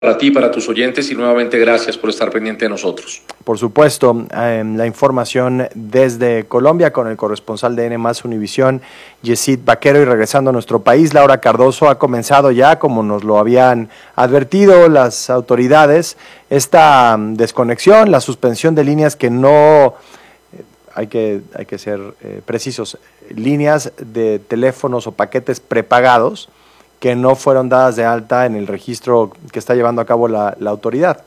para ti, para tus oyentes, y nuevamente gracias por estar pendiente de nosotros. Por supuesto, la información desde Colombia con el corresponsal de N+ Univisión, Yesid Vaquero, y regresando a nuestro país, Laura Cardoso, ha comenzado ya, como nos lo habían advertido las autoridades, esta desconexión, la suspensión de líneas que no, hay que ser precisos, líneas de teléfonos o paquetes prepagados que no fueron dadas de alta en el registro que está llevando a cabo la autoridad.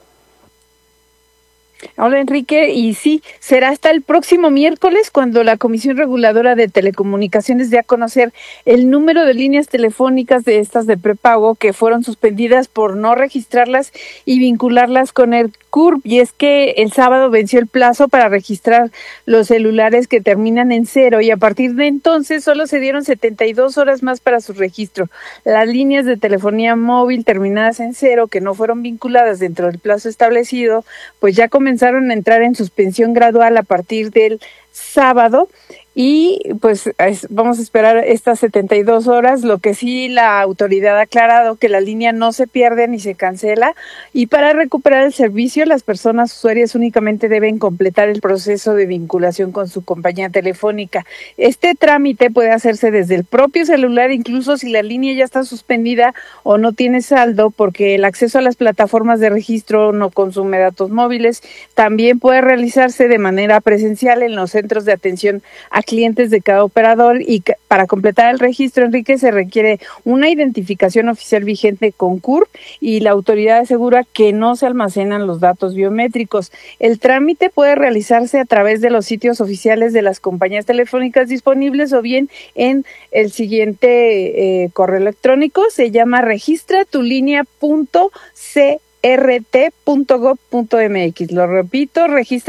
Hola, Enrique, y sí, será hasta el próximo miércoles cuando la Comisión Reguladora de Telecomunicaciones dé a conocer el número de líneas telefónicas de estas de prepago que fueron suspendidas por no registrarlas y vincularlas con el CURP. Y es que el sábado venció el plazo para registrar los celulares que terminan en 0 y a partir de entonces solo se dieron 72 horas más para su registro. Las líneas de telefonía móvil terminadas en 0 que no fueron vinculadas dentro del plazo establecido, pues ya comenzaron a entrar en suspensión gradual a partir del sábado y pues vamos a esperar estas 72 horas. Lo que sí, la autoridad ha aclarado que la línea no se pierde ni se cancela, y para recuperar el servicio las personas usuarias únicamente deben completar el proceso de vinculación con su compañía telefónica. Este trámite puede hacerse desde el propio celular, incluso si la línea ya está suspendida o no tiene saldo, porque el acceso a las plataformas de registro no consume datos móviles. También puede realizarse de manera presencial en los centros de atención a clientes de cada operador, y para completar el registro, Enrique, se requiere una identificación oficial vigente con CURP, y la autoridad asegura que no se almacenan los datos biométricos. El trámite puede realizarse a través de los sitios oficiales de las compañías telefónicas disponibles o bien en el siguiente correo electrónico, se llama registratulinea.crt.gov.mx. Lo repito,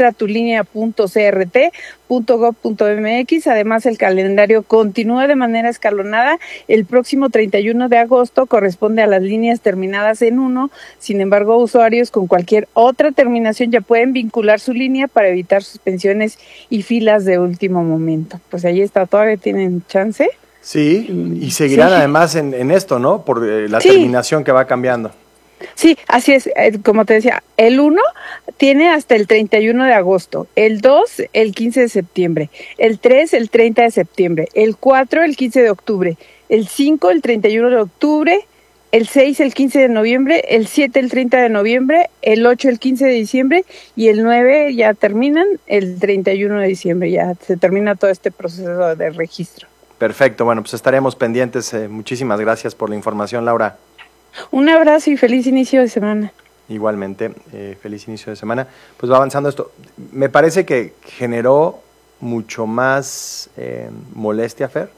registratulinea.crt.gov.mx. Además, el calendario continúa de manera escalonada. El próximo 31 de agosto corresponde a las líneas terminadas en 1. Sin embargo, usuarios con cualquier otra terminación ya pueden vincular su línea para evitar suspensiones y filas de último momento. Pues ahí está, todavía tienen chance. Sí, y seguirán además en esto, ¿no? Por la terminación que va cambiando. Sí, así es, como te decía, el 1 tiene hasta el 31 de agosto, el 2 el 15 de septiembre, el 3 el 30 de septiembre, el 4 el 15 de octubre, el 5 el 31 de octubre, el 6 el 15 de noviembre, el 7 el 30 de noviembre, el 8 el 15 de diciembre y el 9 ya terminan el 31 de diciembre, ya se termina todo este proceso de registro. Perfecto, bueno, pues estaremos pendientes. Muchísimas gracias por la información, Laura. Un abrazo y feliz inicio de semana. Igualmente, feliz inicio de semana. Pues va avanzando esto. Me parece que generó mucho más molestia, Fer,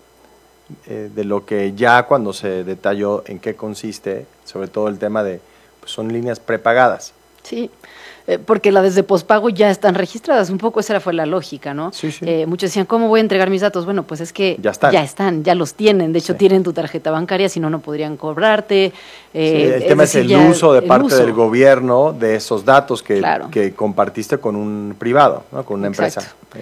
de lo que ya cuando se detalló en qué consiste, sobre todo el tema de, pues son líneas prepagadas. Sí, porque las de pospago ya están registradas, un poco esa fue la lógica, ¿no? Sí, sí. Muchos decían, ¿cómo voy a entregar mis datos? Bueno, pues es que ya están, ya los tienen, de hecho tienen tu tarjeta bancaria, si no, no podrían cobrarte. El tema es el uso de parte del gobierno de esos datos que compartiste con un privado, ¿no? Con una empresa.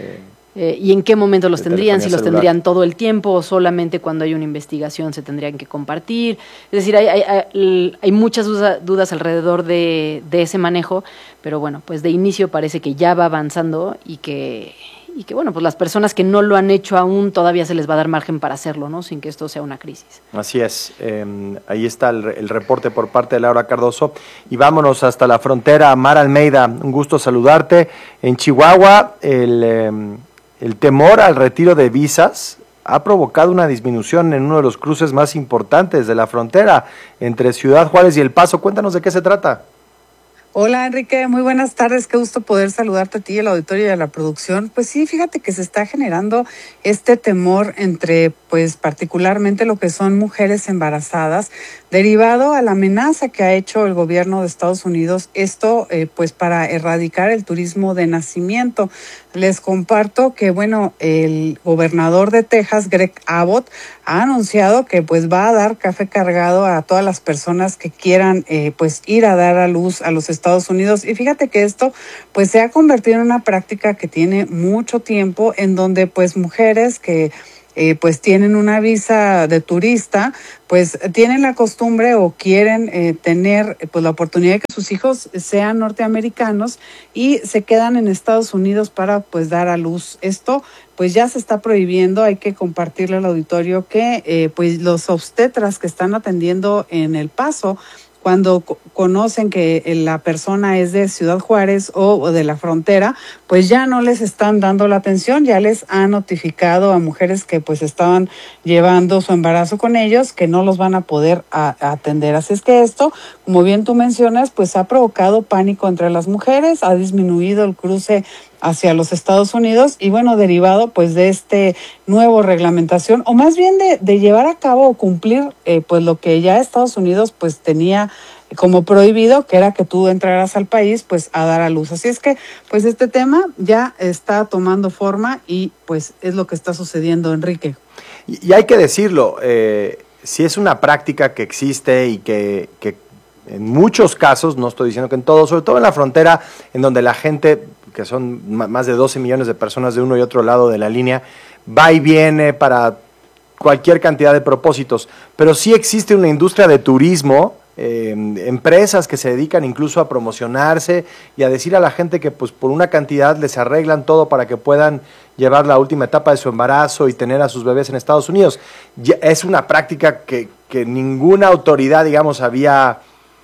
¿Y en qué momento los tendrían? Si los celular. Tendrían todo el tiempo o solamente cuando hay una investigación se tendrían que compartir. Es decir, hay muchas dudas alrededor de ese manejo, pero bueno, pues de inicio parece que ya va avanzando y que bueno, pues las personas que no lo han hecho aún todavía se les va a dar margen para hacerlo, ¿no? Sin que esto sea una crisis. Así es. Ahí está el reporte por parte de Laura Cardoso. Y vámonos hasta la frontera. Mar Almeida, un gusto saludarte. En Chihuahua, el temor al retiro de visas ha provocado una disminución en uno de los cruces más importantes de la frontera entre Ciudad Juárez y El Paso. Cuéntanos de qué se trata. Hola Enrique, muy buenas tardes, qué gusto poder saludarte a ti, el auditorio y a la producción. Pues sí, fíjate que se está generando este temor entre, pues particularmente lo que son mujeres embarazadas, derivado a la amenaza que ha hecho el gobierno de Estados Unidos, esto pues para erradicar el turismo de nacimiento. Les comparto que, bueno, el gobernador de Texas, Greg Abbott, ha anunciado que pues va a dar café cargado a todas las personas que quieran pues ir a dar a luz a los Estados Unidos. Y fíjate que esto pues se ha convertido en una práctica que tiene mucho tiempo, en donde pues mujeres que pues tienen una visa de turista, pues tienen la costumbre o quieren tener pues la oportunidad de que sus hijos sean norteamericanos y se quedan en Estados Unidos para pues dar a luz. Esto pues ya se está prohibiendo. Hay que compartirle al auditorio que pues los obstetras que están atendiendo en El Paso, cuando conocen que la persona es de Ciudad Juárez o de la frontera, pues ya no les están dando la atención, ya les han notificado a mujeres que pues estaban llevando su embarazo con ellos que no los van a poder atender. Así es que esto, como bien tú mencionas, pues ha provocado pánico entre las mujeres, ha disminuido el cruce hacia los Estados Unidos y bueno, derivado pues de este nuevo reglamentación, o más bien de llevar a cabo o cumplir pues lo que ya Estados Unidos pues tenía como prohibido, que era que tú entraras al país pues a dar a luz. Así es que pues este tema ya está tomando forma y pues es lo que está sucediendo, Enrique. Y hay que decirlo, si es una práctica que existe y que en muchos casos, no estoy diciendo que en todos, sobre todo en la frontera, en donde la gente, que son más de 12 millones de personas de uno y otro lado de la línea, va y viene para cualquier cantidad de propósitos, pero sí existe una industria de turismo, empresas que se dedican incluso a promocionarse y a decir a la gente que pues por una cantidad les arreglan todo para que puedan llevar la última etapa de su embarazo y tener a sus bebés en Estados Unidos. Es una práctica que ninguna autoridad, digamos, había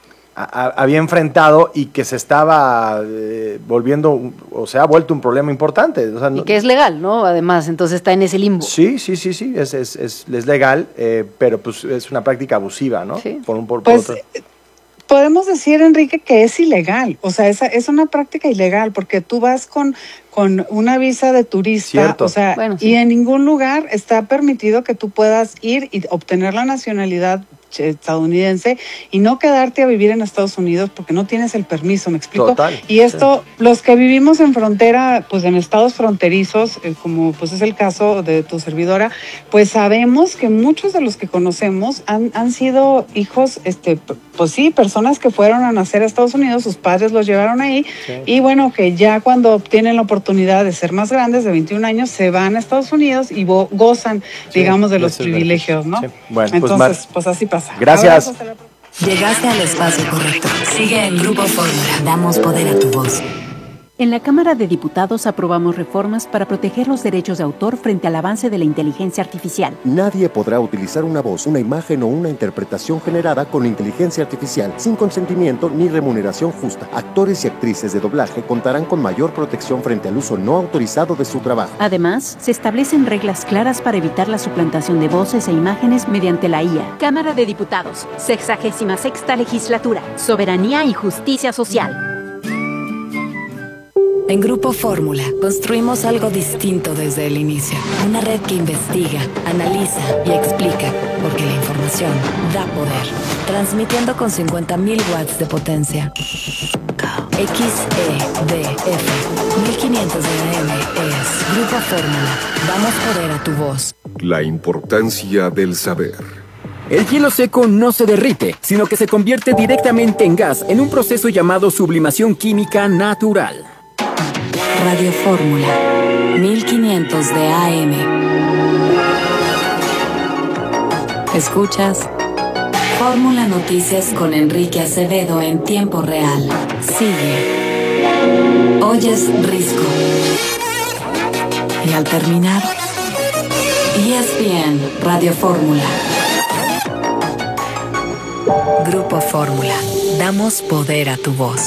enfrentado y que se estaba volviendo, o se ha vuelto un problema importante. O sea, y que es legal, ¿no? Además, entonces está en ese limbo. Sí, es legal, pero pues es una práctica abusiva, ¿no? Sí. Por pues, otro. Podemos decir, Enrique, que es ilegal, o sea, es una práctica ilegal, porque tú vas con una visa de turista, Cierto. O sea, bueno, sí. Y en ningún lugar está permitido que tú puedas ir y obtener la nacionalidad estadounidense y no quedarte a vivir en Estados Unidos porque no tienes el permiso, ¿me explico? Total, y esto, sí. Los que vivimos en frontera, pues en estados fronterizos, como pues es el caso de tu servidora, pues sabemos que muchos de los que conocemos han sido hijos, pues sí, personas que fueron a nacer a Estados Unidos, sus padres los llevaron ahí, sí. Y bueno, que ya cuando obtienen la oportunidad de ser más grandes, de 21 años, se van a Estados Unidos y gozan, sí, digamos, de los privilegios, ¿no? Sí. Bueno, entonces, pues así pasa. Gracias. Llegaste al espacio correcto. Sigue en Grupo Fórmula. Damos poder a tu voz. En la Cámara de Diputados aprobamos reformas para proteger los derechos de autor frente al avance de la inteligencia artificial. Nadie podrá utilizar una voz, una imagen o una interpretación generada con inteligencia artificial sin consentimiento ni remuneración justa. Actores y actrices de doblaje contarán con mayor protección frente al uso no autorizado de su trabajo. Además, se establecen reglas claras para evitar la suplantación de voces e imágenes mediante la IA. Cámara de Diputados, 66ª Legislatura, Soberanía y Justicia Social. En Grupo Fórmula construimos algo distinto desde el inicio. Una red que investiga, analiza y explica, porque la información da poder. Transmitiendo con 50.000 watts de potencia. XEDF 1500 de AM es Grupo Fórmula. Damos poder a tu voz. La importancia del saber. El hielo seco no se derrite, sino que se convierte directamente en gas en un proceso llamado sublimación química natural. Radio Fórmula, 1500 de AM. Escuchas Fórmula Noticias con Enrique Acevedo en tiempo real. Sigue. Oyes Risco. Y al terminar, ESPN Radio Fórmula. Grupo Fórmula. Damos poder a tu voz.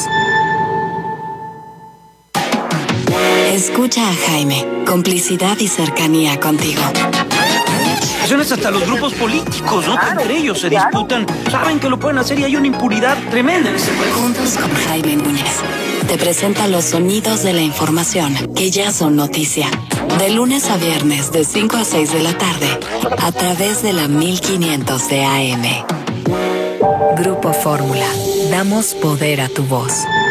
Escucha a Jaime, complicidad y cercanía contigo. Son hasta los grupos políticos, ¿no? Claro, entre ellos se disputan, saben que lo pueden hacer y hay una impunidad tremenda en este país. Juntos con Jaime Núñez, te presenta los sonidos de la información que ya son noticia. De lunes a viernes, de 5 a 6 de la tarde, a través de la 1500 de AM. Grupo Fórmula, damos poder a tu voz.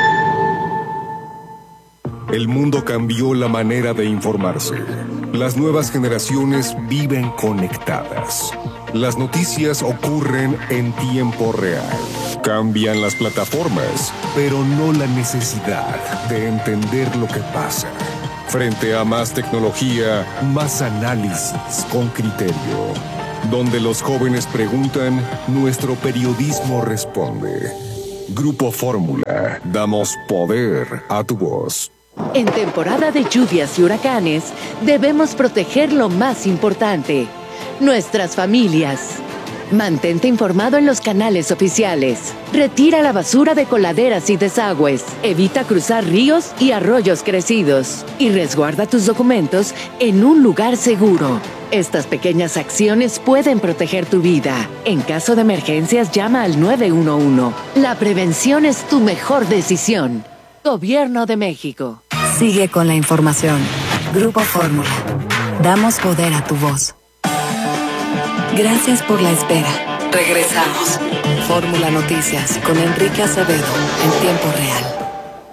El mundo cambió la manera de informarse. Las nuevas generaciones viven conectadas. Las noticias ocurren en tiempo real. Cambian las plataformas, pero no la necesidad de entender lo que pasa. Frente a más tecnología, más análisis con criterio. Donde los jóvenes preguntan, nuestro periodismo responde. Grupo Fórmula, damos poder a tu voz. En temporada de lluvias y huracanes, debemos proteger lo más importante, nuestras familias. Mantente informado en los canales oficiales. Retira la basura de coladeras y desagües. Evita cruzar ríos y arroyos crecidos. Y resguarda tus documentos en un lugar seguro. Estas pequeñas acciones pueden proteger tu vida. En caso de emergencias, llama al 911. La prevención es tu mejor decisión. Gobierno de México. Sigue con la información. Grupo Fórmula. Damos poder a tu voz. Gracias por la espera. Regresamos. Fórmula Noticias con Enrique Acevedo en tiempo real.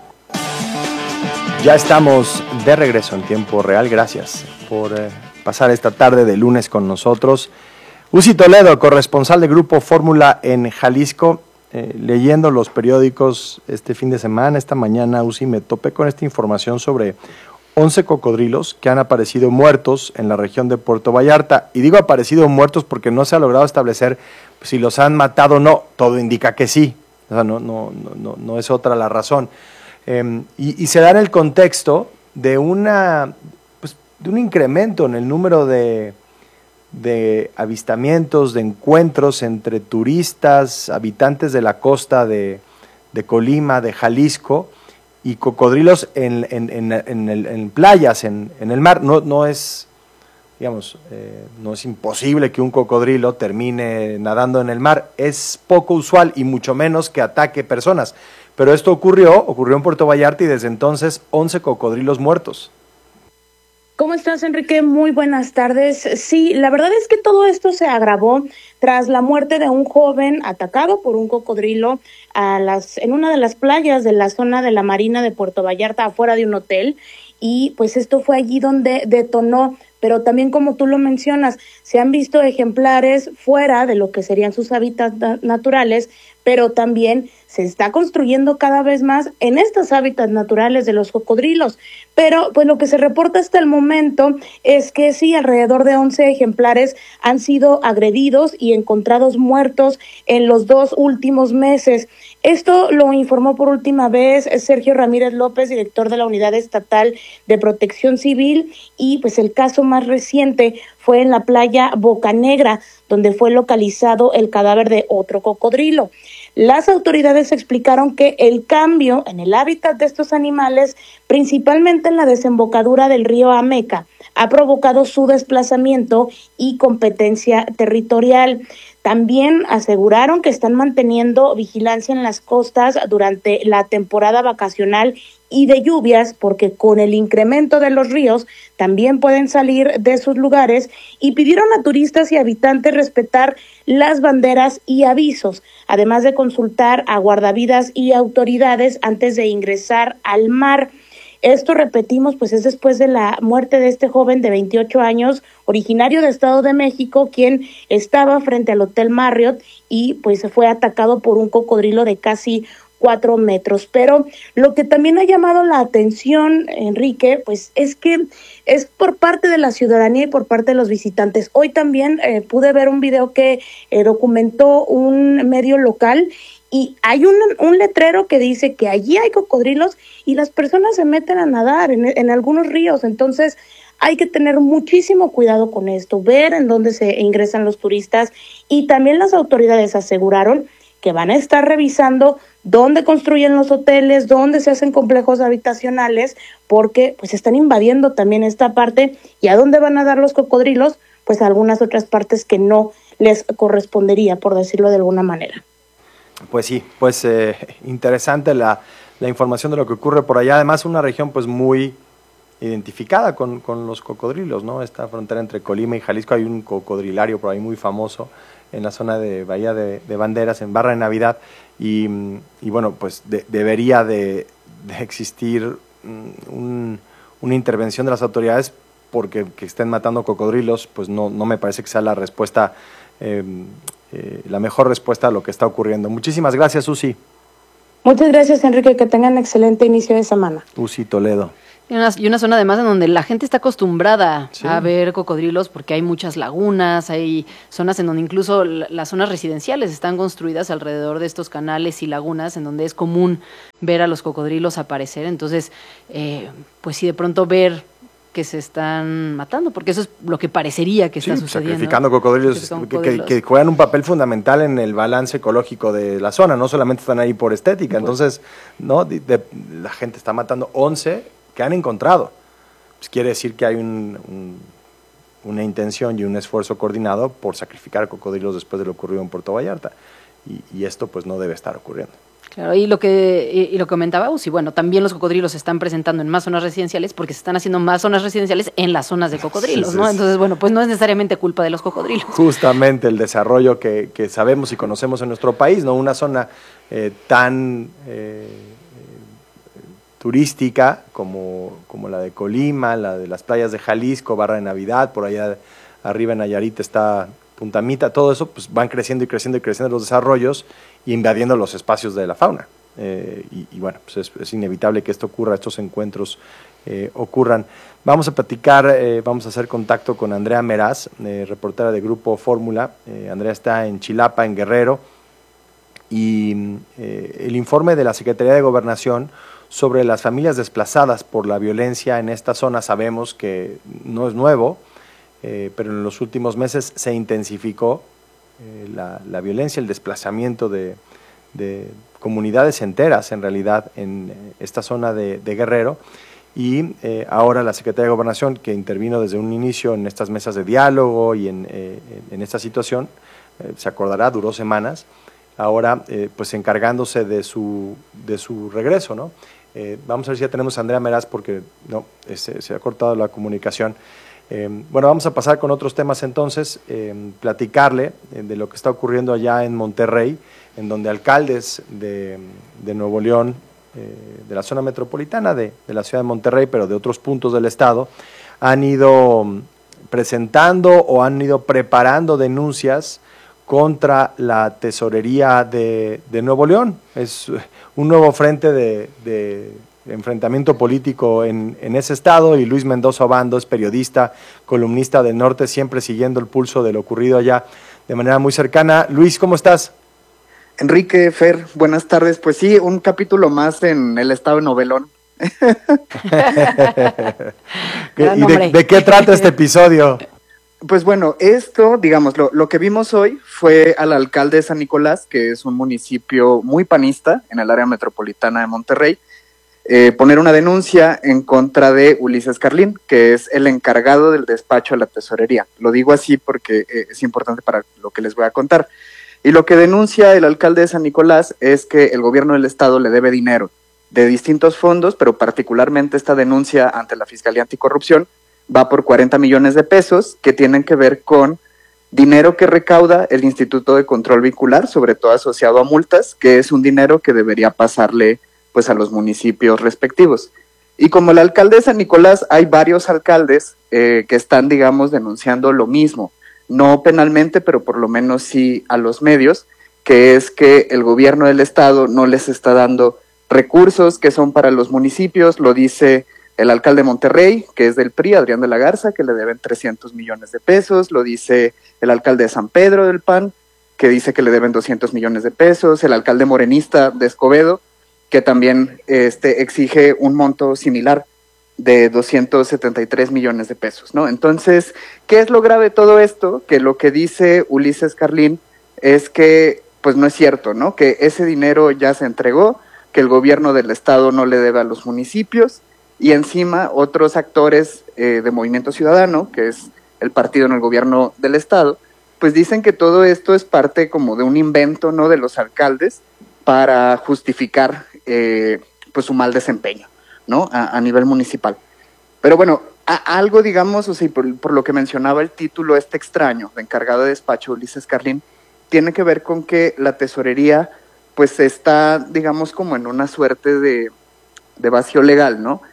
Ya estamos de regreso en tiempo real. Gracias por pasar esta tarde de lunes con nosotros. Uzi Toledo, corresponsal de Grupo Fórmula en Jalisco, leyendo los periódicos este fin de semana, esta mañana, Uzi, me topé con esta información sobre 11 cocodrilos que han aparecido muertos en la región de Puerto Vallarta. Y digo aparecido muertos porque no se ha logrado establecer si los han matado o no. Todo indica que sí. O sea, no es otra la razón. Y se da en el contexto de un incremento en el número de avistamientos, de encuentros entre turistas, habitantes de la costa de Colima, de Jalisco, y cocodrilos en playas, en el mar. No es, digamos, no es imposible que un cocodrilo termine nadando en el mar. Es poco usual y mucho menos que ataque personas. Pero esto ocurrió en Puerto Vallarta y desde entonces 11 cocodrilos muertos. ¿Cómo estás, Enrique? Muy buenas tardes. Sí, la verdad es que todo esto se agravó tras la muerte de un joven atacado por un cocodrilo en una de las playas de la zona de la Marina de Puerto Vallarta, afuera de un hotel. Y pues esto fue allí donde detonó. Pero también, como tú lo mencionas, se han visto ejemplares fuera de lo que serían sus hábitats naturales, pero también se está construyendo cada vez más en estos hábitats naturales de los cocodrilos. Pero pues lo que se reporta hasta el momento es que sí, alrededor de 11 ejemplares han sido agredidos y encontrados muertos en los 2 últimos meses. Esto lo informó por última vez Sergio Ramírez López, director de la Unidad Estatal de Protección Civil, y pues el caso más reciente fue en la playa Boca Negra, donde fue localizado el cadáver de otro cocodrilo. Las autoridades explicaron que el cambio en el hábitat de estos animales, principalmente en la desembocadura del río Ameca, ha provocado su desplazamiento y competencia territorial. También aseguraron que están manteniendo vigilancia en las costas durante la temporada vacacional y de lluvias, porque con el incremento de los ríos también pueden salir de sus lugares, y pidieron a turistas y habitantes respetar las banderas y avisos, además de consultar a guardavidas y autoridades antes de ingresar al mar. Esto, repetimos, pues es después de la muerte de este joven de 28 años, originario de Estado de México, quien estaba frente al Hotel Marriott y pues se fue atacado por un cocodrilo de casi 4 metros. Pero lo que también ha llamado la atención, Enrique, pues es que es por parte de la ciudadanía y por parte de los visitantes. Hoy también pude ver un video que documentó un medio local, y hay un letrero que dice que allí hay cocodrilos y las personas se meten a nadar en algunos ríos. Entonces hay que tener muchísimo cuidado con esto, ver en dónde se ingresan los turistas, y también las autoridades aseguraron que van a estar revisando dónde construyen los hoteles, dónde se hacen complejos habitacionales, porque pues están invadiendo también esta parte, y a dónde van a dar los cocodrilos, pues a algunas otras partes que no les correspondería, por decirlo de alguna manera. Pues sí, pues interesante la información de lo que ocurre por allá. Además, una región pues muy identificada con los cocodrilos, ¿no? Esta frontera entre Colima y Jalisco, hay un cocodrilario por ahí muy famoso en la zona de Bahía de Banderas, en Barra de Navidad, y bueno, pues debería de existir una intervención de las autoridades, porque que estén matando cocodrilos, pues no me parece que sea la respuesta, la mejor respuesta a lo que está ocurriendo. Muchísimas gracias, Uzi. Muchas gracias, Enrique, que tengan excelente inicio de semana. Uzi Toledo. Y una zona además en donde la gente está acostumbrada a ver cocodrilos porque hay muchas lagunas, hay zonas en donde incluso las zonas residenciales están construidas alrededor de estos canales y lagunas en donde es común ver a los cocodrilos aparecer. Entonces, pues sí, de pronto ver que se están matando, porque eso es lo que parecería que está sucediendo. Sacrificando cocodrilos que juegan un papel fundamental en el balance ecológico de la zona, no solamente están ahí por estética. Entonces, no, la gente está matando 11 que han encontrado. Pues quiere decir que hay una intención y un esfuerzo coordinado por sacrificar cocodrilos después de lo ocurrido en Puerto Vallarta. Y esto pues no debe estar ocurriendo. Claro, y lo que comentaba Uzi, bueno, también los cocodrilos se están presentando en más zonas residenciales porque se están haciendo más zonas residenciales en las zonas de cocodrilos, ¿no? Entonces, bueno, pues no es necesariamente culpa de los cocodrilos. Justamente el desarrollo que sabemos y conocemos en nuestro país, ¿no? Una zona tan turística como la de Colima, la de las playas de Jalisco, Barra de Navidad, por allá arriba en Nayarit está Puntamita, todo eso pues van creciendo y creciendo y creciendo los desarrollos y invadiendo los espacios de la fauna. Y bueno, pues es inevitable que esto ocurra, estos encuentros ocurran. Vamos a platicar, vamos a hacer contacto con Andrea Meraz, reportera de Grupo Fórmula. Andrea está en Chilapa, en Guerrero, y el informe de la Secretaría de Gobernación sobre las familias desplazadas por la violencia en esta zona sabemos que no es nuevo, pero en los últimos meses se intensificó la violencia, el desplazamiento de comunidades enteras en realidad en esta zona de Guerrero, y ahora la Secretaría de Gobernación, que intervino desde un inicio en estas mesas de diálogo y en esta situación, se acordará, duró semanas, ahora pues encargándose de su regreso, ¿no? Vamos a ver si ya tenemos a Andrea Meraz porque no, se ha cortado la comunicación. Bueno, vamos a pasar con otros temas entonces, platicarle de lo que está ocurriendo allá en Monterrey, en donde alcaldes de Nuevo León, de la zona metropolitana de la ciudad de Monterrey, pero de otros puntos del estado, han ido presentando o han ido preparando denuncias contra la tesorería de Nuevo León. Es un nuevo frente de enfrentamiento político en ese estado, y Luis Mendoza Obando es periodista, columnista del Norte, siempre siguiendo el pulso de lo ocurrido allá de manera muy cercana. Luis, ¿cómo estás? Enrique, Fer, buenas tardes. Pues sí, un capítulo más en el estado de Novelón. ¿Y de qué trata este episodio? Pues bueno, esto, digamos, lo que vimos hoy fue al alcalde de San Nicolás, que es un municipio muy panista en el área metropolitana de Monterrey, poner una denuncia en contra de Ulises Carlín, que es el encargado del despacho de la tesorería. Lo digo así porque es importante para lo que les voy a contar. Y lo que denuncia el alcalde de San Nicolás es que el gobierno del estado le debe dinero de distintos fondos, pero particularmente esta denuncia ante la Fiscalía Anticorrupción va por 40 millones de pesos que tienen que ver con dinero que recauda el Instituto de Control Vehicular, sobre todo asociado a multas, que es un dinero que debería pasarle pues a los municipios respectivos. Y como el alcalde de San Nicolás, hay varios alcaldes que están, digamos, denunciando lo mismo, no penalmente, pero por lo menos sí a los medios, que es que el gobierno del estado no les está dando recursos que son para los municipios. Lo dice el alcalde de Monterrey, que es del PRI, Adrián de la Garza, que le deben 300 millones de pesos. Lo dice el alcalde de San Pedro del PAN, que dice que le deben 200 millones de pesos. El alcalde morenista de Escobedo, que también exige un monto similar de 273 millones de pesos, ¿no? Entonces, ¿qué es lo grave de todo esto? Que lo que dice Ulises Carlín es que, pues no es cierto, ¿no? Que ese dinero ya se entregó, que el gobierno del estado no le debe a los municipios, y encima otros actores de Movimiento Ciudadano, que es el partido en el gobierno del estado, pues dicen que todo esto es parte como de un invento, ¿no?, de los alcaldes para justificar pues su mal desempeño, ¿no?, a nivel municipal. Pero bueno, algo, digamos, o sea, por lo que mencionaba el título extraño de encargado de despacho Ulises Carlín, tiene que ver con que la tesorería pues está, digamos, como en una suerte de vacío legal, ¿no?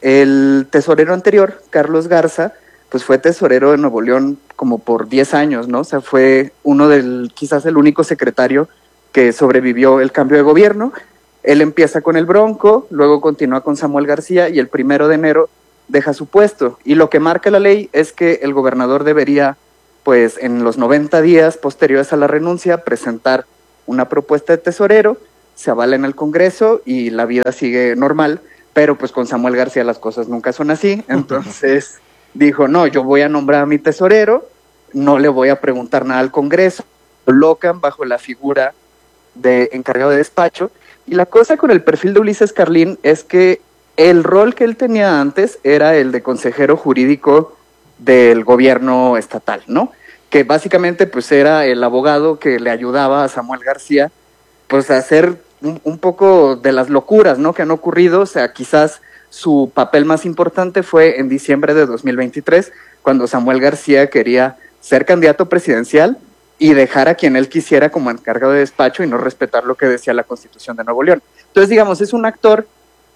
El tesorero anterior, Carlos Garza, pues fue tesorero de Nuevo León como por 10 años, ¿no? O sea, fue quizás el único secretario que sobrevivió el cambio de gobierno, Él empieza con el Bronco, luego continúa con Samuel García y el 1 de enero deja su puesto. Y lo que marca la ley es que el gobernador debería, pues en los 90 días posteriores a la renuncia, presentar una propuesta de tesorero, se avala en el Congreso y la vida sigue normal, pero pues con Samuel García las cosas nunca son así. Entonces dijo, no, yo voy a nombrar a mi tesorero, no le voy a preguntar nada al Congreso. Lo colocan bajo la figura de encargado de despacho. Y la cosa con el perfil de Ulises Carlín es que el rol que él tenía antes era el de consejero jurídico del gobierno estatal, ¿no? Que básicamente pues era el abogado que le ayudaba a Samuel García pues a hacer un poco de las locuras, ¿no? Que han ocurrido. O sea, quizás su papel más importante fue en diciembre de 2023, cuando Samuel García quería ser candidato presidencial y dejar a quien él quisiera como encargado de despacho y no respetar lo que decía la Constitución de Nuevo León. Entonces, digamos, es un actor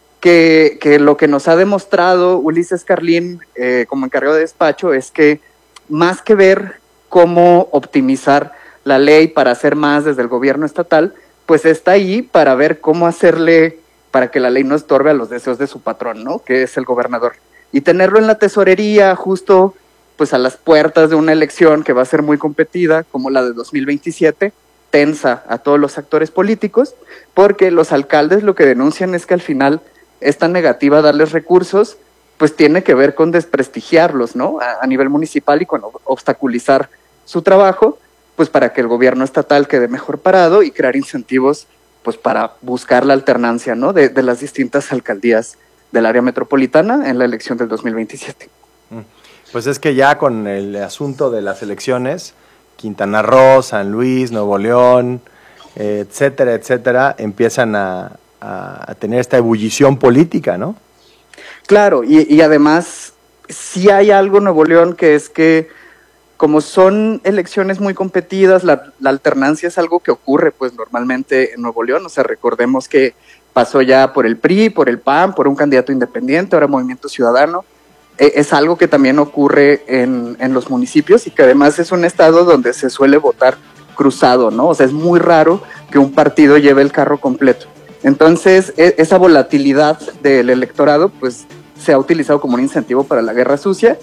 que lo que nos ha demostrado Ulises Carlín como encargado de despacho es que más que ver cómo optimizar la ley para hacer más desde el gobierno estatal, pues está ahí para ver cómo hacerle para que la ley no estorbe a los deseos de su patrón, ¿no? Que es el gobernador. Y tenerlo en la tesorería justo pues a las puertas de una elección que va a ser muy competida, como la de 2027, tensa a todos los actores políticos, porque los alcaldes lo que denuncian es que al final esta negativa a darles recursos, pues tiene que ver con desprestigiarlos, ¿no? A nivel municipal y con obstaculizar su trabajo, pues para que el gobierno estatal quede mejor parado y crear incentivos, pues para buscar la alternancia, ¿no? De las distintas alcaldías del área metropolitana en la elección del 2027. Pues es que ya con el asunto de las elecciones, Quintana Roo, San Luis, Nuevo León, etcétera, etcétera, empiezan a tener esta ebullición política, ¿no? Claro, y además sí hay algo en Nuevo León que es que como son elecciones muy competidas, la alternancia es algo que ocurre pues normalmente en Nuevo León. O sea, recordemos que pasó ya por el PRI, por el PAN, por un candidato independiente, ahora Movimiento Ciudadano. Es algo que también ocurre en los municipios y que además es un estado donde se suele votar cruzado, ¿no? O sea, es muy raro que un partido lleve el carro completo. Entonces, esa volatilidad del electorado, pues, se ha utilizado como un incentivo para la guerra sucia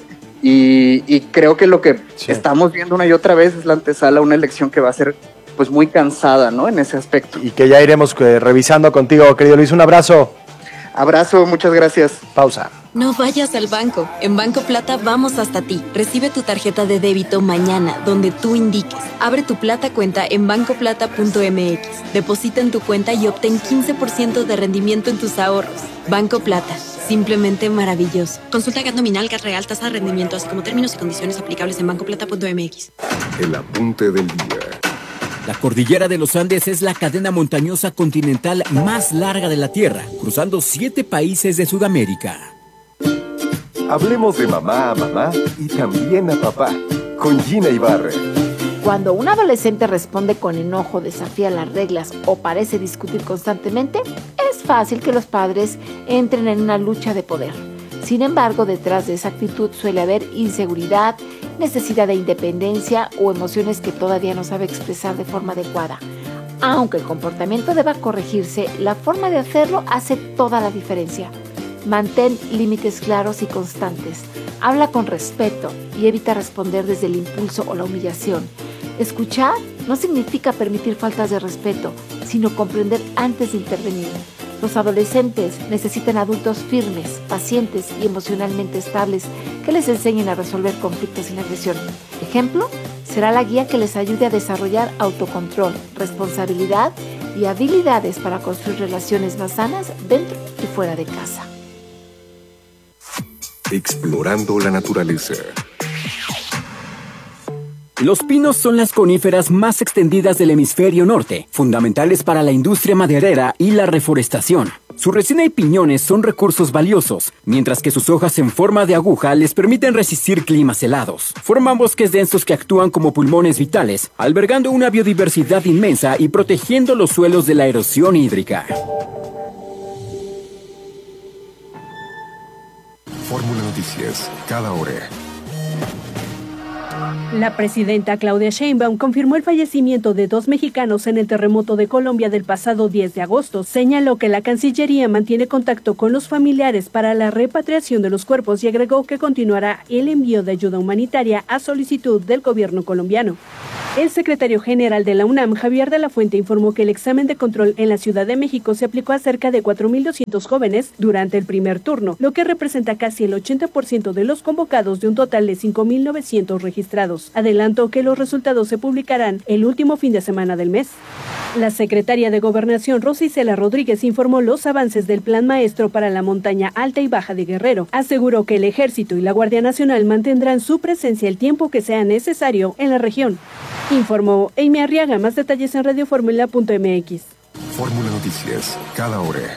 y creo que lo que estamos viendo una y otra vez es la antesala a una elección que va a ser, pues, muy cansada, ¿no? En ese aspecto. Y que ya iremos revisando contigo, querido Luis. Un abrazo. Abrazo, muchas gracias. Pausa. No vayas al banco. En Banco Plata vamos hasta ti. Recibe tu tarjeta de débito mañana, donde tú indiques. Abre tu Plata cuenta en bancoplata.mx. Deposita en tu cuenta y obtén 15% de rendimiento en tus ahorros. Banco Plata. Simplemente maravilloso. Consulta GAT nominal, GAT real, tasa de rendimiento, así como términos y condiciones aplicables en bancoplata.mx. El apunte del día. La cordillera de los Andes es la cadena montañosa continental más larga de la Tierra, cruzando 7 países de Sudamérica. Hablemos de mamá a mamá y también a papá, con Gina Ibarra. Cuando un adolescente responde con enojo, desafía las reglas o parece discutir constantemente, es fácil que los padres entren en una lucha de poder. Sin embargo, detrás de esa actitud suele haber inseguridad, necesidad de independencia o emociones que todavía no sabe expresar de forma adecuada. Aunque el comportamiento deba corregirse, la forma de hacerlo hace toda la diferencia. Mantén límites claros y constantes. Habla con respeto y evita responder desde el impulso o la humillación. Escuchar no significa permitir faltas de respeto, sino comprender antes de intervenir. Los adolescentes necesitan adultos firmes, pacientes y emocionalmente estables que les enseñen a resolver conflictos sin agresión. Ejemplo, será la guía que les ayude a desarrollar autocontrol, responsabilidad y habilidades para construir relaciones más sanas dentro y fuera de casa. Explorando la naturaleza. Los pinos son las coníferas más extendidas del hemisferio norte, fundamentales para la industria maderera y la reforestación. Su resina y piñones son recursos valiosos, mientras que sus hojas en forma de aguja les permiten resistir climas helados. Forman bosques densos que actúan como pulmones vitales, albergando una biodiversidad inmensa y protegiendo los suelos de la erosión hídrica. Fórmula Noticias, cada hora. La presidenta Claudia Sheinbaum confirmó el fallecimiento de 2 mexicanos en el terremoto de Colombia del pasado 10 de agosto. Señaló que la Cancillería mantiene contacto con los familiares para la repatriación de los cuerpos y agregó que continuará el envío de ayuda humanitaria a solicitud del gobierno colombiano. El secretario general de la UNAM, Javier de la Fuente, informó que el examen de control en la Ciudad de México se aplicó a cerca de 4.200 jóvenes durante el primer turno, lo que representa casi el 80% de los convocados de un total de 5.900 registrados. Adelantó que los resultados se publicarán el último fin de semana del mes. La secretaria de Gobernación, Rosa Isela Rodríguez, informó los avances del Plan Maestro para la montaña alta y baja de Guerrero. Aseguró que el Ejército y la Guardia Nacional mantendrán su presencia el tiempo que sea necesario en la región. Informó Amy Arriaga. Más detalles en radioformula.mx. Fórmula Noticias, cada hora.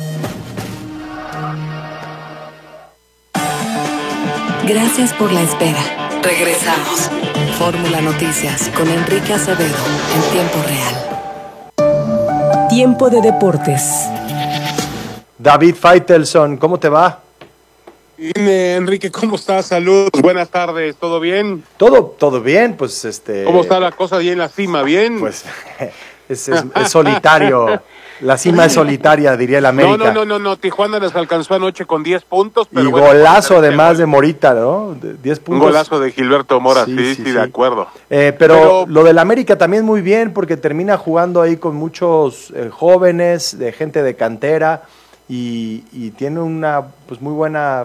Gracias por la espera. Regresamos. Fórmula Noticias con Enrique Acevedo en tiempo real. Tiempo de deportes. David Faitelson, ¿cómo te va? Bien, Enrique, ¿cómo estás? Saludos, buenas tardes, ¿todo bien? Todo bien, pues ¿Cómo está la cosa ahí en la cima? ¿Bien? Pues es solitario. La cima es solitaria, diría el América. No, Tijuana les alcanzó anoche con 10 puntos. Pero y bueno, golazo además de Morita, ¿no? 10 puntos. Un golazo de Gilberto Mora, sí, de acuerdo. Pero lo del América también muy bien, porque termina jugando ahí con muchos jóvenes, de gente de cantera, y tiene una pues muy buena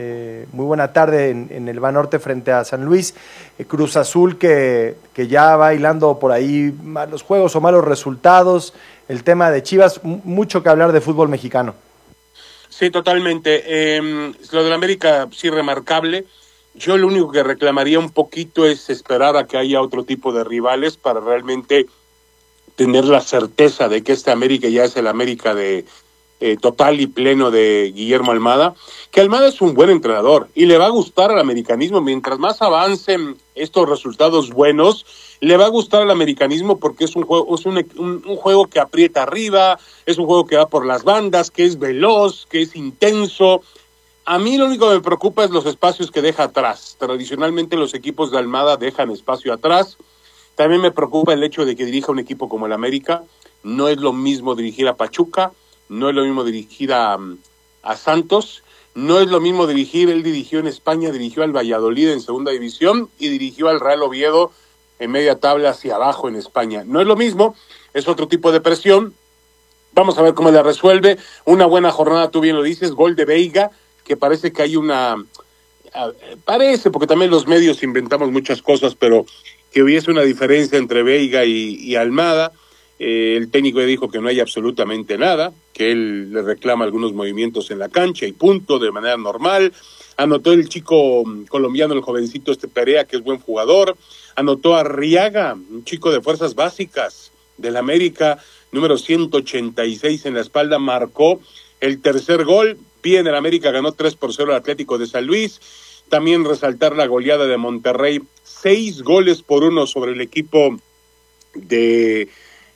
tarde en el Banorte frente a San Luis. Cruz Azul que ya va hilando por ahí malos juegos o malos resultados. El tema de Chivas, mucho que hablar de fútbol mexicano. Sí, totalmente. Lo del América, sí, remarcable. Yo lo único que reclamaría un poquito es esperar a que haya otro tipo de rivales para realmente tener la certeza de que este América ya es el América de total y pleno de Guillermo Almada, que Almada es un buen entrenador y le va a gustar al americanismo. Mientras más avancen estos resultados buenos, le va a gustar al americanismo porque es un juego que aprieta arriba, es un juego que va por las bandas, que es veloz, que es intenso. A mí lo único que me preocupa es los espacios que deja atrás. Tradicionalmente los equipos de Almada dejan espacio atrás. También me preocupa el hecho de que dirija un equipo como el América. No es lo mismo dirigir a Pachuca, no es lo mismo dirigir a Santos, no es lo mismo dirigir, él dirigió en España, dirigió al Valladolid en segunda división y dirigió al Real Oviedo en media tabla hacia abajo en España. No es lo mismo, es otro tipo de presión. Vamos a ver cómo la resuelve. Una buena jornada, tú bien lo dices, gol de Veiga, que parece que hay parece, porque también los medios inventamos muchas cosas, pero que hubiese una diferencia entre Veiga y Almada. El técnico le dijo que no hay absolutamente nada, que él le reclama algunos movimientos en la cancha y punto, de manera normal. Anotó el chico colombiano, el jovencito Perea, que es buen jugador. Anotó a Arriaga, un chico de fuerzas básicas del América, número 186 en la espalda, marcó el tercer gol. Bien, el América ganó 3-0 al Atlético de San Luis. También resaltar la goleada de Monterrey, 6-1 sobre el equipo de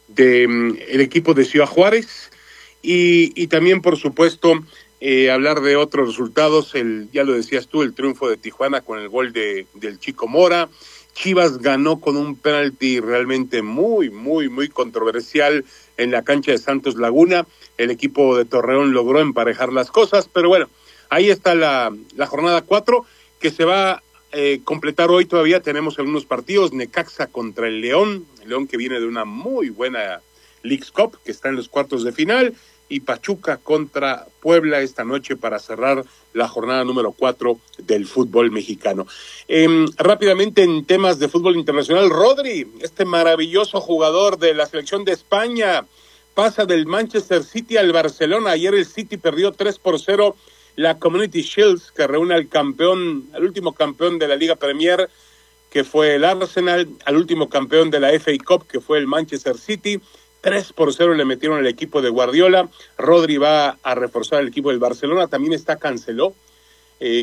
Ciudad Juárez, y también por supuesto hablar de otros resultados, ya lo decías tú, el triunfo de Tijuana con el gol del Chico Mora. Chivas ganó con un penalti realmente muy controversial en la cancha de Santos Laguna. El equipo de Torreón logró emparejar las cosas, pero bueno, ahí está la jornada 4 que se va a completar hoy. Todavía tenemos algunos partidos. Necaxa contra el León que viene de una muy buena Leagues Cup, que está en los cuartos de final, y Pachuca contra Puebla esta noche para cerrar la jornada número 4 del fútbol mexicano. Rápidamente en temas de fútbol internacional, Rodri, este maravilloso jugador de la selección de España, pasa del Manchester City al Barcelona. Ayer el City perdió 3-0 la Community Shield, que reúne al último campeón de la Liga Premier, que fue el Arsenal, al último campeón de la FA Cup, que fue el Manchester City. 3-0 le metieron al equipo de Guardiola. Rodri va a reforzar el equipo del Barcelona. También está Cancelo, que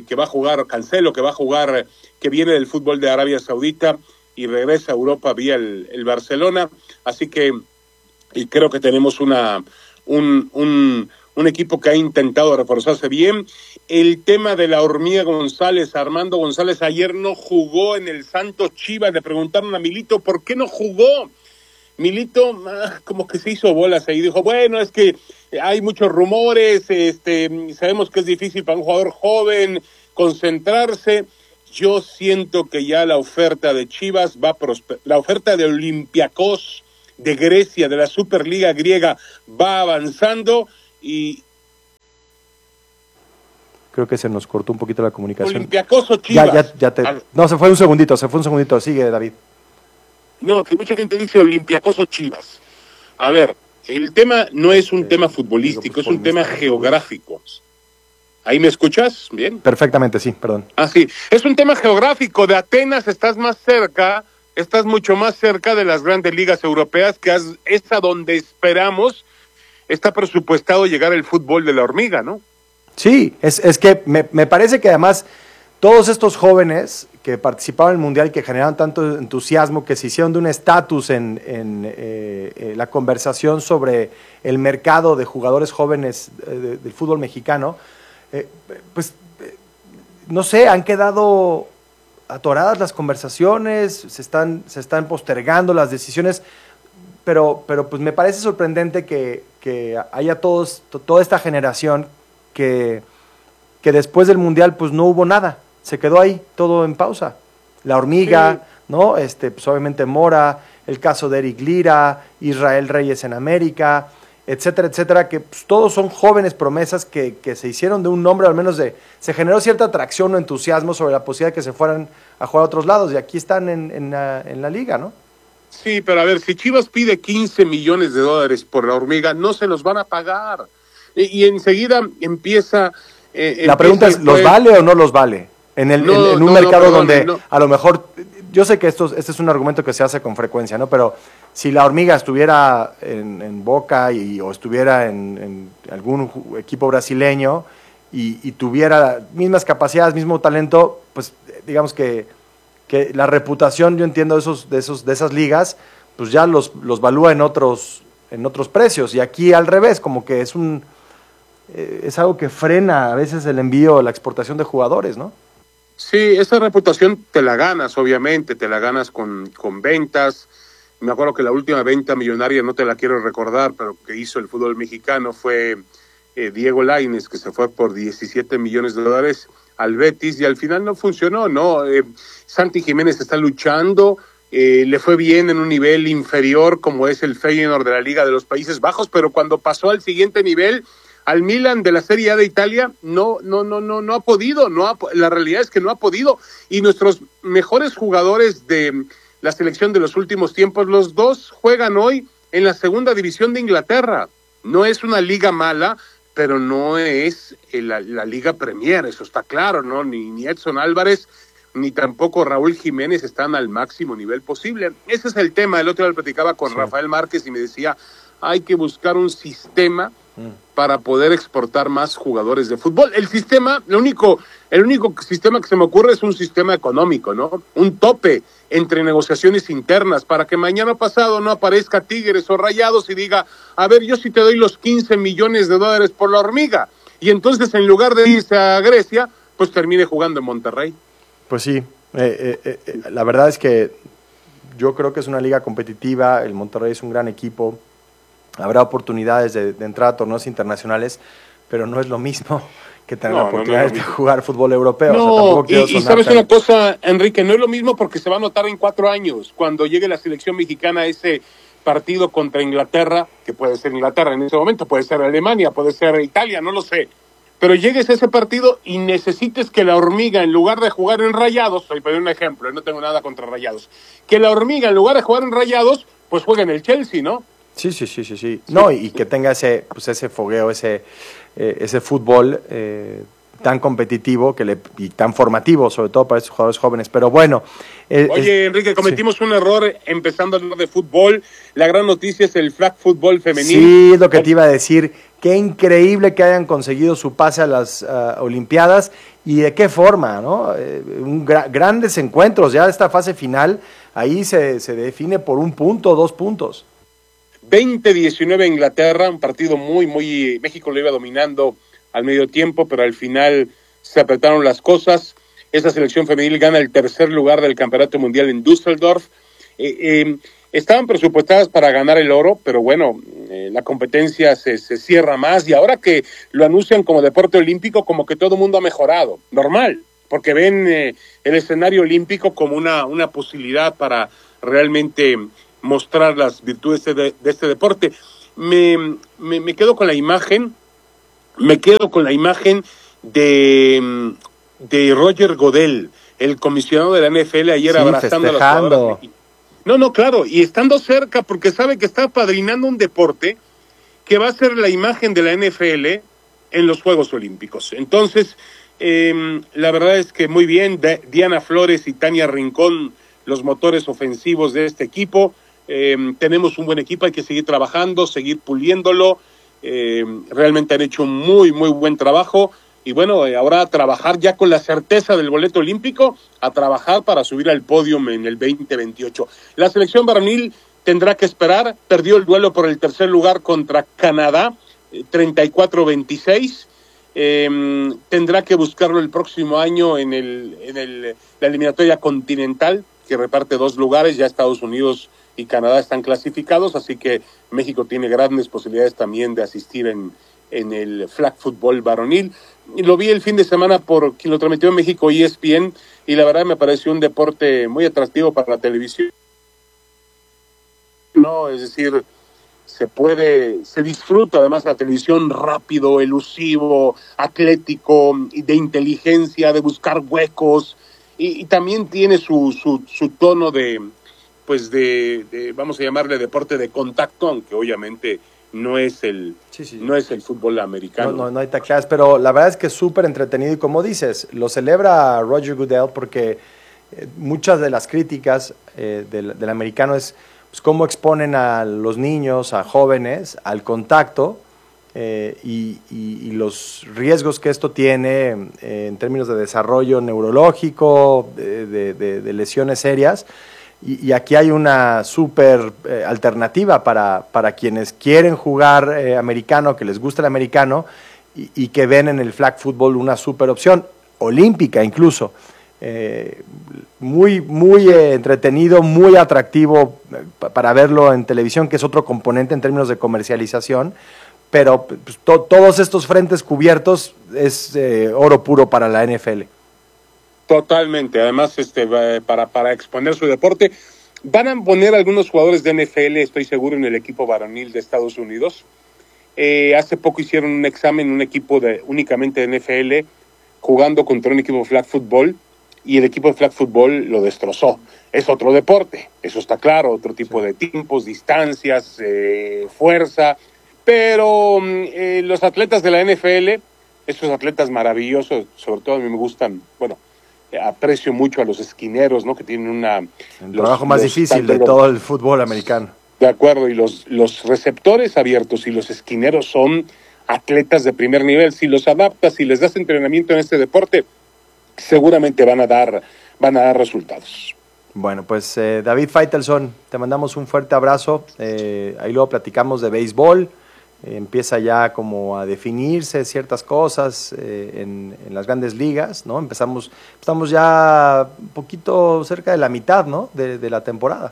viene del fútbol de Arabia Saudita y regresa a Europa vía el Barcelona. Así que creo que tenemos un un equipo que ha intentado reforzarse bien. El tema de la hormiga González, Armando González, ayer no jugó en el Santos Chivas. Le preguntaron a Milito por qué no jugó. Milito como que se hizo bolas ahí, dijo, bueno, es que hay muchos rumores, sabemos que es difícil para un jugador joven concentrarse. Yo siento que ya la oferta de Chivas va a prosperar, la oferta de Olympiacos de Grecia, de la Superliga griega, va avanzando y... Creo que se nos cortó un poquito la comunicación. Olympiacos o Chivas. No, se fue un segundito, sigue David. No, que mucha gente dice Olympiacos o Chivas. A ver, el tema no es un tema futbolístico, es un tema geográfico. ¿Ahí me escuchas? ¿Bien? Perfectamente, sí, perdón. Sí, es un tema geográfico. De Atenas estás más cerca, estás mucho más cerca de las grandes ligas europeas, que es a donde esperamos, está presupuestado llegar el fútbol de la hormiga, ¿no? Sí, es que me parece que además todos estos jóvenes que participaban en el Mundial y que generaron tanto entusiasmo, que se hicieron de un estatus en la conversación sobre el mercado de jugadores jóvenes del fútbol mexicano, no sé, han quedado atoradas las conversaciones, se están postergando las decisiones, pero pues me parece sorprendente que haya toda esta generación que después del Mundial pues no hubo nada, se quedó ahí todo en pausa. La hormiga, sí. ¿No? Pues obviamente Mora, el caso de Eric Lira, Israel Reyes en América, etcétera, etcétera, que pues, todos son jóvenes promesas que se hicieron de un nombre, al menos se generó cierta atracción o entusiasmo sobre la posibilidad de que se fueran a jugar a otros lados, y aquí están en la liga, ¿no? Sí, pero a ver, si Chivas pide $15 millones por la hormiga, no se los van a pagar. Y enseguida empieza... la pregunta es, ¿los vale o no los vale? En un mercado donde a lo mejor... Yo sé que este es un argumento que se hace con frecuencia, ¿no? Pero si la hormiga estuviera en Boca o estuviera en algún equipo brasileño y tuviera mismas capacidades, mismo talento, pues digamos que la reputación, yo entiendo, de esas ligas, pues ya los valúa en otros precios. Y aquí al revés, como que es algo que frena a veces el envío, la exportación de jugadores, ¿no? Sí, esa reputación te la ganas, obviamente, te la ganas con ventas. Me acuerdo que la última venta millonaria, no te la quiero recordar, pero que hizo el fútbol mexicano fue Diego Lainez, que se fue por $17 millones al Betis, y al final no funcionó, ¿no? Santi Jiménez está luchando, le fue bien en un nivel inferior como es el Feyenoord de la Liga de los Países Bajos, pero cuando pasó al siguiente nivel, al Milan de la Serie A de Italia, no ha podido, la realidad es que no ha podido, y nuestros mejores jugadores de la selección de los últimos tiempos, los dos juegan hoy en la segunda división de Inglaterra. No es una liga mala, pero no es la Liga Premier, eso está claro, ¿no? Ni Edson Álvarez, ni tampoco Raúl Jiménez están al máximo nivel posible. Ese es el tema. El otro día lo platicaba con Rafael Márquez y me decía, hay que buscar un sistema para poder exportar más jugadores de fútbol. El único sistema que se me ocurre es un sistema económico, ¿no? Un tope entre negociaciones internas para que mañana pasado no aparezca Tigres o Rayados y diga, a ver, yo sí te doy los $15 millones por la hormiga. Y entonces en lugar de irse a Grecia, pues termine jugando en Monterrey. Pues sí, la verdad es que yo creo que es una liga competitiva, el Monterrey es un gran equipo, habrá oportunidades de entrar a torneos internacionales, pero no es lo mismo que tener oportunidades de jugar fútbol europeo. No, y sabes una cosa, Enrique, no es lo mismo porque se va a notar en 4 años, cuando llegue la selección mexicana a ese partido contra Inglaterra, que puede ser Inglaterra en ese momento, puede ser Alemania, puede ser Italia, no lo sé, pero llegues a ese partido y necesites que la hormiga, en lugar de jugar en Rayados, estoy poniendo un ejemplo, no tengo nada contra Rayados, que la hormiga, en lugar de jugar en Rayados, pues juegue en el Chelsea, ¿no? Sí. No, y que tenga ese fogueo, ese fútbol tan competitivo y tan formativo, sobre todo para esos jugadores jóvenes. Pero bueno. Oye, Enrique, cometimos un error empezando a hablar de fútbol. La gran noticia es el flag fútbol femenino. Sí, es lo que te iba a decir. Qué increíble que hayan conseguido su pase a las Olimpiadas y de qué forma, ¿no? Grandes encuentros, ya esta fase final, ahí se define por 1 punto, 2 puntos. 20-19 Inglaterra, un partido muy, México lo iba dominando al medio tiempo, pero al final se apretaron las cosas. Esa selección femenil gana el tercer lugar del Campeonato Mundial en Düsseldorf. Estaban presupuestadas para ganar el oro, pero bueno, la competencia se cierra más, y ahora que lo anuncian como deporte olímpico, como que todo el mundo ha mejorado, normal, porque ven el escenario olímpico como una posibilidad para realmente mostrar las virtudes de este deporte. Me quedo con la imagen, de Roger Goodell, el comisionado de la NFL, ayer sí, abrazando festejando a las jugadoras. No, claro, y estando cerca, porque sabe que está apadrinando un deporte que va a ser la imagen de la NFL en los Juegos Olímpicos. Entonces, la verdad es que muy bien, Diana Flores y Tania Rincón, los motores ofensivos de este equipo. Tenemos un buen equipo, hay que seguir trabajando, seguir puliéndolo. Realmente han hecho un muy buen trabajo. Y bueno, ahora a trabajar ya con la certeza del boleto olímpico, a trabajar para subir al podio en el 2028. La selección varonil tendrá que esperar, perdió el duelo por el tercer lugar contra Canadá, 34-26. Tendrá que buscarlo el próximo año en la eliminatoria continental, que reparte 2 lugares, ya Estados Unidos y Canadá están clasificados, así que México tiene grandes posibilidades también de asistir en el flag football varonil. Y lo vi el fin de semana por quien lo transmitió en México, ESPN, y la verdad me pareció un deporte muy atractivo para la televisión. No, es decir, se disfruta además la televisión rápido, elusivo, atlético, de inteligencia, de buscar huecos, y también tiene su tono de vamos a llamarle deporte de contacto, aunque obviamente no es el fútbol americano. No hay tacleadas, pero la verdad es que es súper entretenido, y como dices, lo celebra Roger Goodell, porque muchas de las críticas del americano es pues, cómo exponen a los niños, a jóvenes, al contacto, y los riesgos que esto tiene en términos de desarrollo neurológico, de lesiones serias. Y aquí hay una súper alternativa para quienes quieren jugar americano, que les gusta el americano, y que ven en el flag football una súper opción, olímpica incluso. Muy entretenido, muy atractivo para verlo en televisión, que es otro componente en términos de comercialización, pero pues, todos estos frentes cubiertos es oro puro para la NFL. Totalmente, además para exponer su deporte, van a poner algunos jugadores de NFL, estoy seguro, en el equipo varonil de Estados Unidos. Hace poco hicieron un examen, un equipo únicamente de NFL, jugando contra un equipo de flag football, y el equipo de flag football lo destrozó. Es otro deporte, eso está claro, otro tipo de tiempos, distancias, fuerza, pero los atletas de la NFL, estos atletas maravillosos, sobre todo a mí me gustan, aprecio mucho a los esquineros, ¿no? Que tienen el trabajo más difícil de todo el fútbol americano. De acuerdo, y los receptores abiertos y los esquineros son atletas de primer nivel. Si los adaptas, si les das entrenamiento en este deporte, seguramente van a dar resultados. Bueno, pues David Faitelson, te mandamos un fuerte abrazo. Ahí luego platicamos de béisbol. Empieza ya como a definirse ciertas cosas en las grandes ligas, ¿no? Estamos ya un poquito cerca de la mitad, ¿no? de la temporada.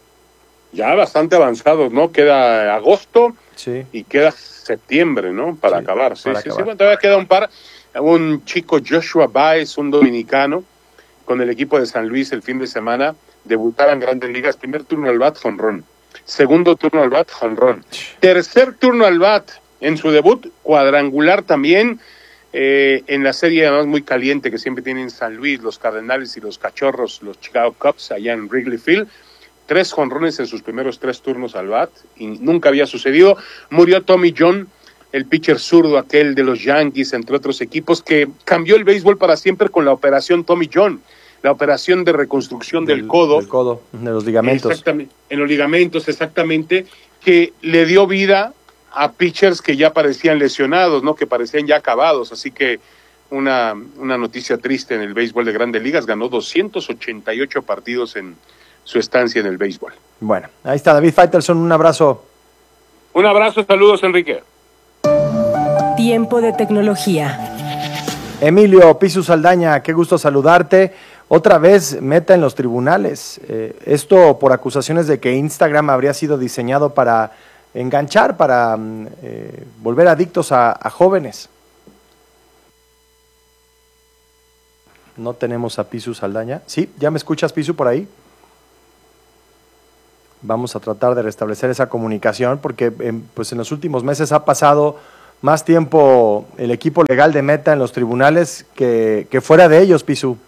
Ya bastante avanzados, ¿no? Queda agosto y queda septiembre, ¿no? Para acabar. Sí, bueno, todavía queda un par. Un chico, Joshua Baez, un dominicano, con el equipo de San Luis el fin de semana, debutaba en grandes ligas, primer turno al bat, jonrón. Segundo turno al bat, jonrón. Tercer turno al bat en su debut, cuadrangular también, en la serie además muy caliente que siempre tienen San Luis, los Cardenales y los Cachorros, los Chicago Cubs, allá en Wrigley Field. 3 jonrones en sus primeros 3 turnos al bat, y nunca había sucedido. Murió Tommy John, el pitcher zurdo aquel de los Yankees, entre otros equipos, que cambió el béisbol para siempre con la operación Tommy John. La operación de reconstrucción del codo. Del codo, de los ligamentos. Exactamente, en los ligamentos, exactamente, que le dio vida a pitchers que ya parecían lesionados, ¿no? Que parecían ya acabados. Así que una noticia triste en el béisbol de Grandes Ligas. Ganó 288 partidos en su estancia en el béisbol. Bueno, ahí está David Faitelson, un abrazo. Un abrazo, saludos, Enrique. Tiempo de tecnología. Emilio Pisu Saldaña, qué gusto saludarte. Otra vez Meta en los tribunales. Esto por acusaciones de que Instagram habría sido diseñado para enganchar, para volver adictos a jóvenes. No tenemos a Pisu Saldaña. ¿Sí? ¿Ya me escuchas, Pisu, por ahí? Vamos a tratar de restablecer esa comunicación porque pues en los últimos meses ha pasado más tiempo el equipo legal de Meta en los tribunales que fuera de ellos, Pisu.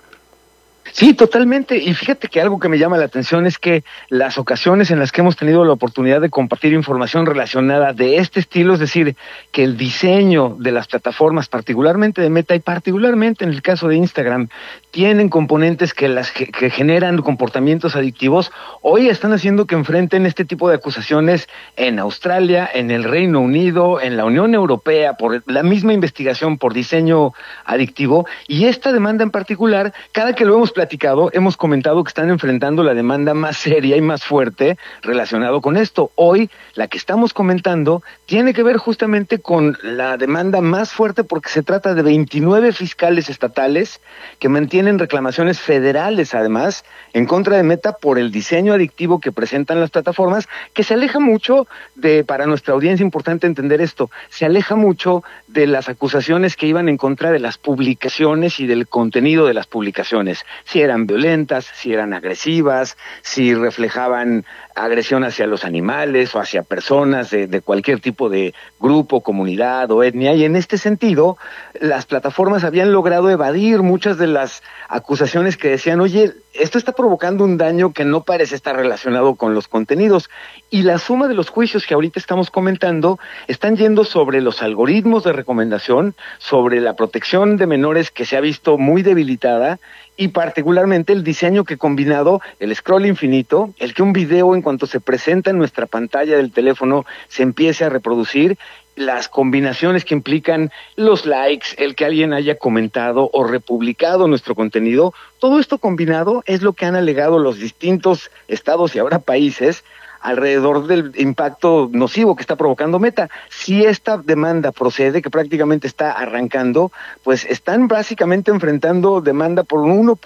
Sí, totalmente. Y fíjate que algo que me llama la atención es que las ocasiones en las que hemos tenido la oportunidad de compartir información relacionada de este estilo, es decir, que el diseño de las plataformas, particularmente de Meta y particularmente en el caso de Instagram, tienen componentes que generan comportamientos adictivos, hoy están haciendo que enfrenten este tipo de acusaciones en Australia, en el Reino Unido, en la Unión Europea, por la misma investigación por diseño adictivo. Y esta demanda en particular, cada que lo hemos platicado, hemos comentado que están enfrentando la demanda más seria y más fuerte relacionado con esto. Hoy, la que estamos comentando tiene que ver justamente con la demanda más fuerte porque se trata de 29 fiscales estatales que mantienen reclamaciones federales, además, en contra de Meta por el diseño adictivo que presentan las plataformas, que se aleja mucho para nuestra audiencia, importante entender esto, se aleja mucho de las acusaciones que iban en contra de las publicaciones y del contenido de las publicaciones. Si eran violentas, si eran agresivas, si reflejaban agresión hacia los animales o hacia personas de cualquier tipo de grupo, comunidad o etnia. Y en este sentido, las plataformas habían logrado evadir muchas de las acusaciones que decían, oye, esto está provocando un daño que no parece estar relacionado con los contenidos. Y la suma de los juicios que ahorita estamos comentando están yendo sobre los algoritmos de recomendación, sobre la protección de menores que se ha visto muy debilitada, y particularmente el diseño que combinado, el scroll infinito, el que un video en cuanto se presenta en nuestra pantalla del teléfono se empiece a reproducir, las combinaciones que implican los likes, el que alguien haya comentado o republicado nuestro contenido, todo esto combinado es lo que han alegado los distintos estados y ahora países alrededor del impacto nocivo que está provocando Meta. Si esta demanda procede, que prácticamente está arrancando, pues están básicamente enfrentando demanda por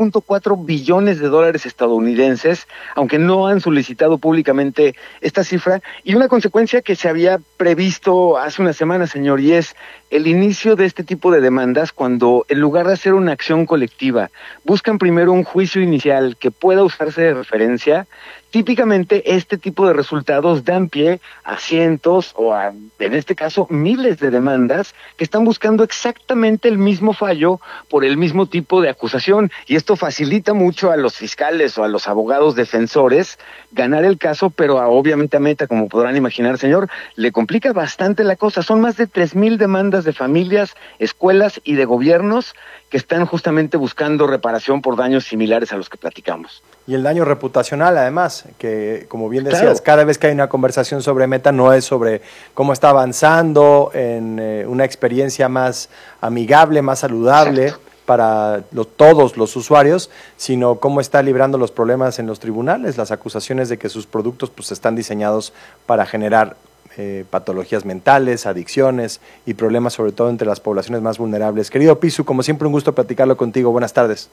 1.4 billones de dólares estadounidenses, aunque no han solicitado públicamente esta cifra, y una consecuencia que se había previsto hace una semana, señor, y es el inicio de este tipo de demandas cuando, en lugar de hacer una acción colectiva, buscan primero un juicio inicial que pueda usarse de referencia. Típicamente este tipo de resultados dan pie a cientos o a, en este caso, miles de demandas que están buscando exactamente el mismo fallo por el mismo tipo de acusación, y esto facilita mucho a los fiscales o a los abogados defensores ganar el caso, pero obviamente a Meta, como podrán imaginar, señor, le complica bastante la cosa. Son más de 3,000 demandas de familias, escuelas y de gobiernos que están justamente buscando reparación por daños similares a los que platicamos. Y el daño reputacional, además, que como bien decías, claro, cada vez que hay una conversación sobre Meta no es sobre cómo está avanzando en una experiencia más amigable, más saludable. Exacto. Para todos los usuarios, sino cómo está librando los problemas en los tribunales, las acusaciones de que sus productos pues están diseñados para generar patologías mentales, adicciones y problemas sobre todo entre las poblaciones más vulnerables. Querido Pisu, como siempre un gusto platicarlo contigo. Buenas tardes.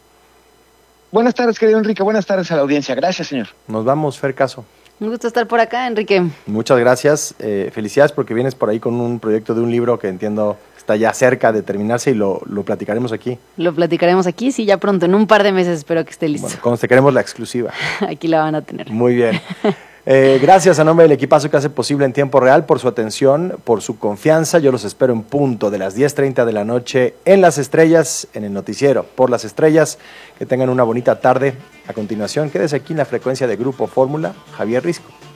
Buenas tardes, querido Enrique. Buenas tardes a la audiencia. Gracias, señor. Nos vamos, Fer Caso. Un gusto estar por acá, Enrique. Muchas gracias. Felicidades porque vienes por ahí con un proyecto de un libro que entiendo está ya cerca de terminarse y lo platicaremos aquí. Lo platicaremos aquí, sí, ya pronto, en un par de meses espero que esté listo. Bueno, cuando te queremos la exclusiva. Aquí la van a tener. Muy bien. Gracias a nombre del equipazo que hace posible en tiempo real por su atención, por su confianza. Yo los espero en punto de las 10:30 de la noche en Las Estrellas, en el noticiero Por las Estrellas. Que tengan una bonita tarde. A continuación, quédese aquí en la frecuencia de Grupo Fórmula. Javier Risco.